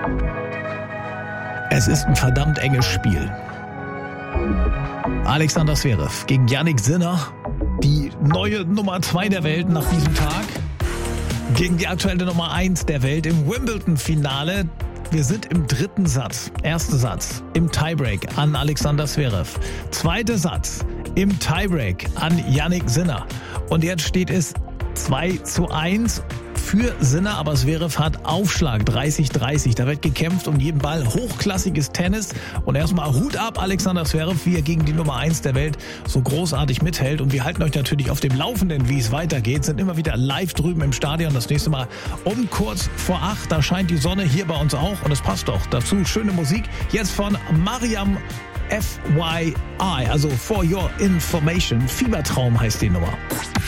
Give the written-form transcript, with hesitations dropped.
Es ist ein verdammt enges Spiel. Alexander Zverev gegen Jannik Sinner, die neue Nummer 2 der Welt nach diesem Tag, gegen die aktuelle Nummer 1 der Welt im Wimbledon-Finale. Wir sind im dritten Satz. Erster Satz im Tiebreak an Alexander Zverev. Zweiter Satz im Tiebreak an Jannik Sinner. Und jetzt steht es 2:1 für Sinner, aber Zverev hat Aufschlag 30:30. Da wird gekämpft um jeden Ball. Hochklassiges Tennis. Und erstmal Hut ab, Alexander Zverev, wie er gegen die Nummer 1 der Welt so großartig mithält. Und wir halten euch natürlich auf dem Laufenden, wie es weitergeht. Sind immer wieder live drüben im Stadion. Das nächste Mal um kurz vor 8. Da scheint die Sonne, hier bei uns auch. Und es passt doch dazu. Schöne Musik. Jetzt von Mariam FYI, also For Your Information. Fiebertraum heißt die Nummer.